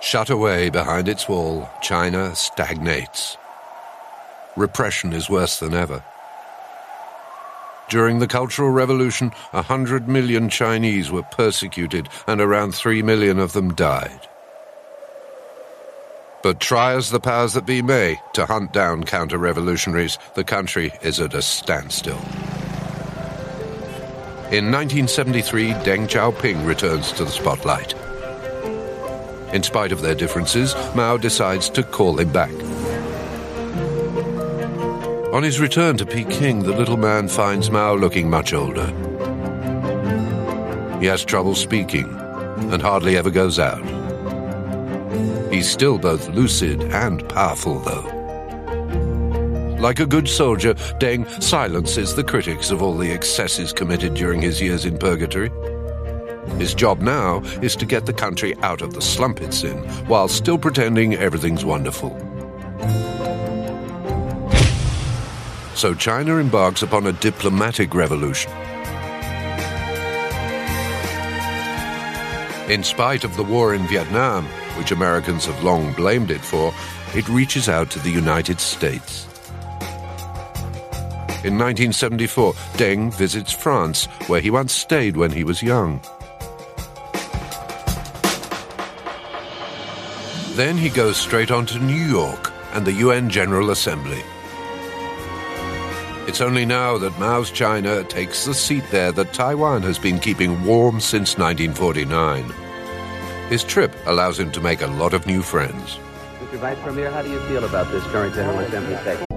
Shut away behind its wall, China stagnates. Repression is worse than ever. During the Cultural Revolution, 100 million Chinese were persecuted and around 3 million of them died. But try as the powers that be may to hunt down counter-revolutionaries, the country is at a standstill. In 1973, Deng Xiaoping returns to the spotlight. In spite of their differences, Mao decides to call him back. On his return to Peking, the little man finds Mao looking much older. He has trouble speaking and hardly ever goes out. He's still both lucid and powerful, though. Like a good soldier, Deng silences the critics of all the excesses committed during his years in purgatory. His job now is to get the country out of the slump it's in, while still pretending everything's wonderful. So China embarks upon a diplomatic revolution. In spite of the war in Vietnam, which Americans have long blamed it for, it reaches out to the United States. In 1974, Deng visits France, where he once stayed when he was young. Then he goes straight on to New York and the UN General Assembly. It's only now that Mao's China takes the seat there that Taiwan has been keeping warm since 1949. His trip allows him to make a lot of new friends. Mr. Vice Premier, how do you feel about this current General Assembly session?